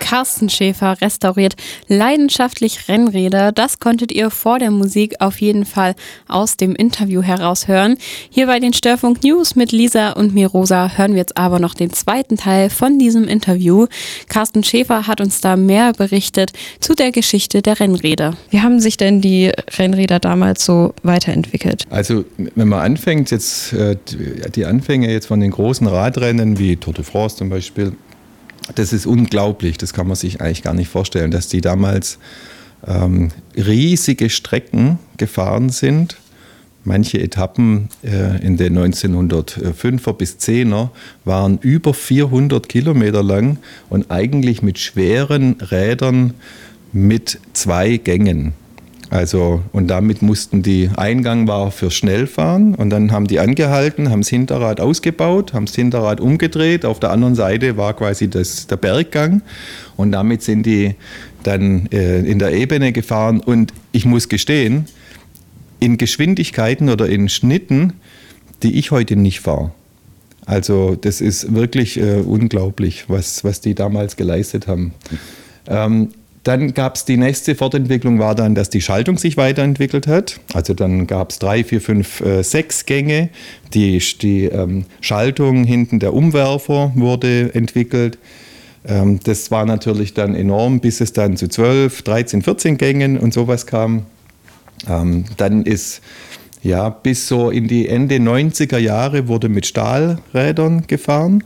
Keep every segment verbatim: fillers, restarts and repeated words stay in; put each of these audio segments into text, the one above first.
Carsten Schäfer restauriert leidenschaftlich Rennräder. Das konntet ihr vor der Musik auf jeden Fall aus dem Interview heraushören. Hier bei den Störfunk News mit Lisa und mir Rosa hören wir jetzt aber noch den zweiten Teil von diesem Interview. Carsten Schäfer hat uns da mehr berichtet zu der Geschichte der Rennräder. Wie haben sich denn die Rennräder damals so weiterentwickelt? Also wenn man anfängt, jetzt äh, die Anfänge jetzt von den großen Radrennen wie Tour de France zum Beispiel, das ist unglaublich, das kann man sich eigentlich gar nicht vorstellen, dass die damals ähm, riesige Strecken gefahren sind. Manche Etappen äh, in den neunzehnhundertfünfer bis zehner waren über vierhundert Kilometer lang und eigentlich mit schweren Rädern mit zwei Gängen. Also, und damit mussten die, Eingang war für Schnellfahren und dann haben die angehalten, haben das Hinterrad ausgebaut, haben das Hinterrad umgedreht, auf der anderen Seite war quasi das, der Berggang und damit sind die dann äh, in der Ebene gefahren und ich muss gestehen, in Geschwindigkeiten oder in Schnitten, die ich heute nicht fahre. Also das ist wirklich äh, unglaublich, was, was die damals geleistet haben. Ähm, Dann gab es die nächste Fortentwicklung, war dann, dass die Schaltung sich weiterentwickelt hat. Also dann gab es drei, vier, fünf, äh, sechs Gänge. Die, die ähm, Schaltung hinten, der Umwerfer wurde entwickelt. Ähm, das war natürlich dann enorm, bis es dann zu zwölf, dreizehn, vierzehn Gängen und sowas kam. Ähm, dann ist, ja, bis so in die Ende neunziger Jahre wurde mit Stahlrädern gefahren.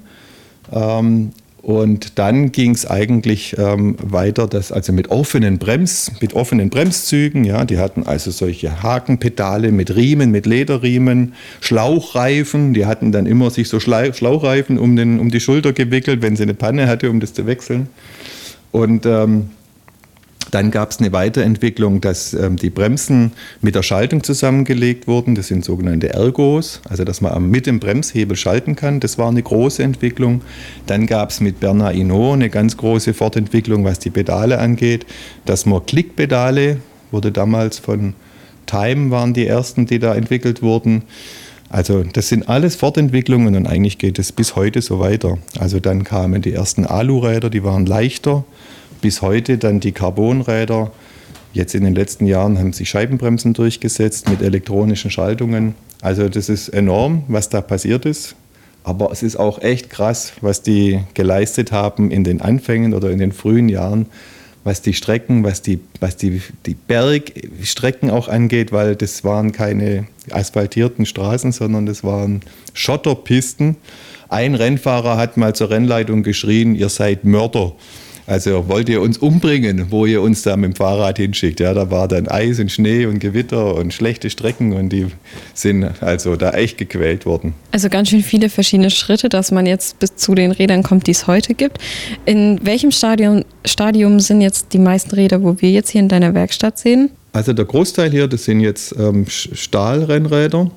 Ähm, Und dann ging es eigentlich ähm, weiter, dass also mit offenen Brems, mit offenen Bremszügen, ja, die hatten also solche Hakenpedale mit Riemen, mit Lederriemen, Schlauchreifen, die hatten dann immer sich so Schlei- Schlauchreifen um, den, um die Schulter gewickelt, wenn sie eine Panne hatte, um das zu wechseln. Und ähm, dann gab es eine Weiterentwicklung, dass ähm, die Bremsen mit der Schaltung zusammengelegt wurden. Das sind sogenannte Ergos, also dass man mit dem Bremshebel schalten kann. Das war eine große Entwicklung. Dann gab es mit Bernard Hinault eine ganz große Fortentwicklung, was die Pedale angeht. Dass man Klickpedale, wurde damals von Time, waren die ersten, die da entwickelt wurden. Also das sind alles Fortentwicklungen und eigentlich geht es bis heute so weiter. Also dann kamen die ersten Aluräder, die waren leichter. Bis heute dann die Carbonräder. Jetzt in den letzten Jahren haben sich Scheibenbremsen durchgesetzt mit elektronischen Schaltungen. Also das ist enorm, was da passiert ist. Aber es ist auch echt krass, was die geleistet haben in den Anfängen oder in den frühen Jahren, was die Strecken, was die, was die, die Bergstrecken auch angeht, weil das waren keine asphaltierten Straßen, sondern das waren Schotterpisten. Ein Rennfahrer hat mal zur Rennleitung geschrien, ihr seid Mörder. Also wollt ihr uns umbringen, wo ihr uns da mit dem Fahrrad hinschickt. Ja, da war dann Eis und Schnee und Gewitter und schlechte Strecken und die sind also da echt gequält worden. Also ganz schön viele verschiedene Schritte, dass man jetzt bis zu den Rädern kommt, die es heute gibt. In welchem Stadium, Stadium sind jetzt die meisten Räder, wo wir jetzt hier in deiner Werkstatt sehen? Also der Großteil hier, das sind jetzt ähm, Stahlrennräder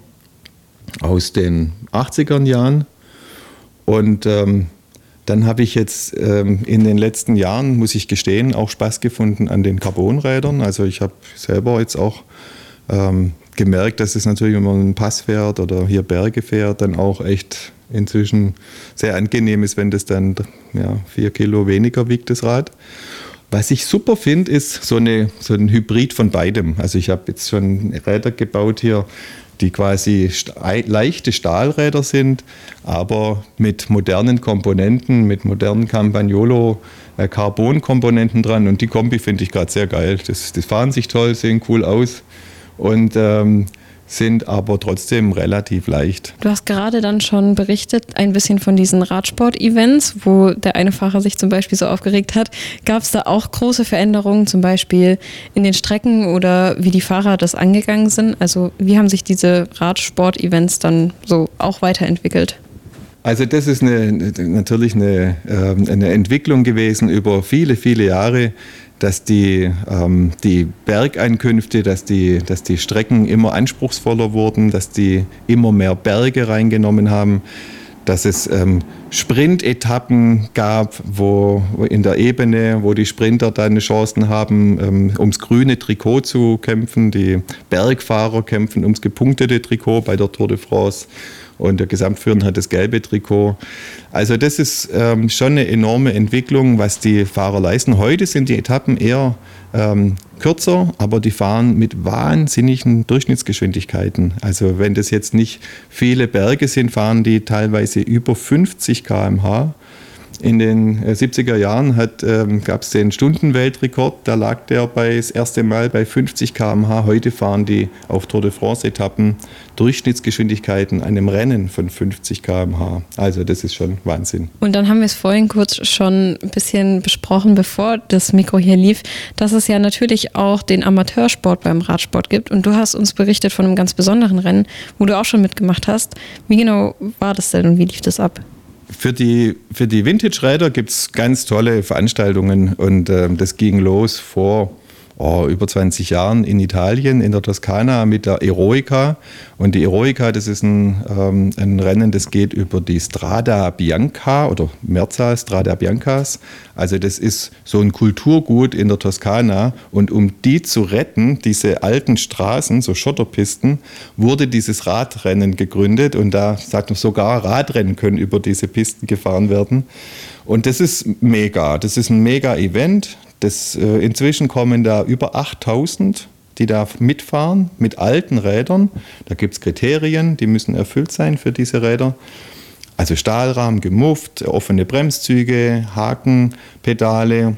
aus den achtziger Jahren und ähm, dann habe ich jetzt ähm, in den letzten Jahren, muss ich gestehen, auch Spaß gefunden an den Carbonrädern. Also ich habe selber jetzt auch ähm, gemerkt, dass es natürlich, wenn man einen Pass fährt oder hier Berge fährt, dann auch echt inzwischen sehr angenehm ist, wenn das dann ja, vier Kilo weniger wiegt, das Rad. Was ich super finde, ist so, eine, so ein Hybrid von beidem. Also ich habe jetzt schon Räder gebaut hier, die quasi leichte Stahlräder sind, aber mit modernen Komponenten, mit modernen Campagnolo-Carbon-Komponenten dran. Und die Kombi finde ich gerade sehr geil. Das, das fahren sich toll, sehen cool aus und ähm, sind aber trotzdem relativ leicht. Du hast gerade dann schon berichtet, ein bisschen von diesen Radsport-Events, wo der eine Fahrer sich zum Beispiel so aufgeregt hat. Gab es da auch große Veränderungen, zum Beispiel in den Strecken oder wie die Fahrer das angegangen sind? Also wie haben sich diese Radsport-Events dann so auch weiterentwickelt? Also das ist eine, natürlich eine, eine Entwicklung gewesen über viele, viele Jahre, dass die, ähm, die Bergeinkünfte, dass die, dass die Strecken immer anspruchsvoller wurden, dass die immer mehr Berge reingenommen haben, dass es ähm, Sprintetappen gab, wo, wo in der Ebene, wo die Sprinter dann Chancen haben, ähm, ums grüne Trikot zu kämpfen. Die Bergfahrer kämpfen ums gepunktete Trikot bei der Tour de France. und der Gesamtführende hat das gelbe Trikot. Also das ist ähm, schon eine enorme Entwicklung, was die Fahrer leisten. Heute sind die Etappen eher ähm, kürzer, aber die fahren mit wahnsinnigen Durchschnittsgeschwindigkeiten. Also wenn das jetzt nicht viele Berge sind, fahren die teilweise über fünfzig Kilometer pro Stunde. In den siebziger Jahren ähm, gab es den Stundenweltrekord, da lag der bei, das erste Mal bei fünfzig Kilometer pro Stunde. Heute fahren die auf Tour de France-Etappen Durchschnittsgeschwindigkeiten einem Rennen von fünfzig Kilometer pro Stunde. Also das ist schon Wahnsinn. Und dann haben wir es vorhin kurz schon ein bisschen besprochen, bevor das Mikro hier lief, dass es ja natürlich auch den Amateursport beim Radsport gibt. Und du hast uns berichtet von einem ganz besonderen Rennen, wo du auch schon mitgemacht hast. Wie genau war das denn und wie lief das ab? Für die, für die Vintage-Räder gibt es ganz tolle Veranstaltungen und äh, das ging los vor oh, über zwanzig Jahren in Italien, in der Toskana mit der Eroica. Und die Eroica, das ist ein, ähm, ein Rennen, das geht über die Strada Bianca oder Mehrzahl Strada Biancas. Also das ist so ein Kulturgut in der Toskana und um die zu retten, diese alten Straßen, so Schotterpisten, wurde dieses Radrennen gegründet und da sagt man sogar Radrennen können über diese Pisten gefahren werden. Und das ist mega, das ist ein Mega-Event. Das, äh, inzwischen kommen da über achttausend, die da mitfahren mit alten Rädern. Da gibt es Kriterien, die müssen erfüllt sein für diese Räder. Also Stahlrahmen, gemufft, offene Bremszüge, Hakenpedale.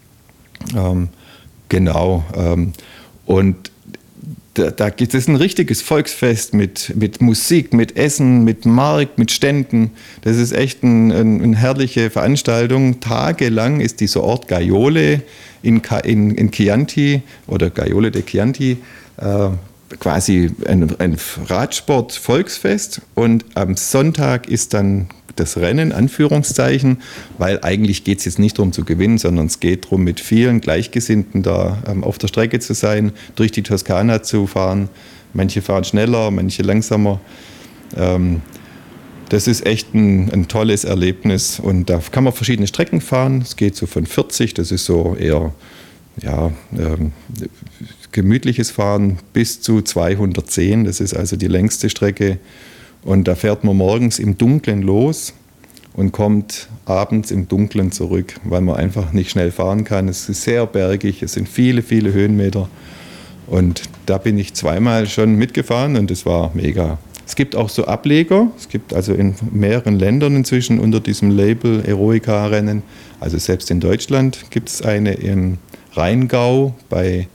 Ähm, genau. Ähm, und da, da gibt es ein richtiges Volksfest mit, mit Musik, mit Essen, mit Markt, mit Ständen. Das ist echt ein, ein, eine herrliche Veranstaltung. Tagelang ist dieser Ort Gaiole in, in, in Chianti oder Gaiole de Chianti äh, quasi ein, ein Radsport-Volksfest. Und am Sonntag ist dann das Rennen, Anführungszeichen, weil eigentlich geht es jetzt nicht darum zu gewinnen, sondern es geht darum, mit vielen Gleichgesinnten da ähm, auf der Strecke zu sein, durch die Toskana zu fahren. Manche fahren schneller, manche langsamer. Ähm, das ist echt ein, ein tolles Erlebnis und da kann man verschiedene Strecken fahren. Es geht so von vierzig, das ist so eher ja, ähm, gemütliches Fahren, bis zu zweihundertzehn, das ist also die längste Strecke. Und da fährt man morgens im Dunkeln los und kommt abends im Dunkeln zurück, weil man einfach nicht schnell fahren kann. Es ist sehr bergig, es sind viele, viele Höhenmeter. Und da bin ich zweimal schon mitgefahren und es war mega. Es gibt auch so Ableger, es gibt also in mehreren Ländern inzwischen unter diesem Label Eroica-Rennen. Also selbst in Deutschland gibt es eine im Rheingau bei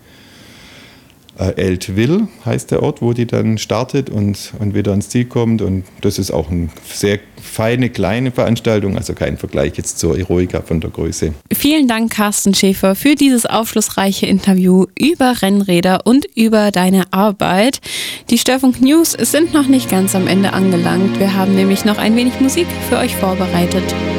Eltville heißt der Ort, wo die dann startet und, und wieder ans Ziel kommt. Und das ist auch eine sehr feine, kleine Veranstaltung, also kein Vergleich jetzt zur Eroica von der Größe. Vielen Dank, Carsten Schäfer, für dieses aufschlussreiche Interview über Rennräder und über deine Arbeit. Die Störfunk News sind noch nicht ganz am Ende angelangt. Wir haben nämlich noch ein wenig Musik für euch vorbereitet.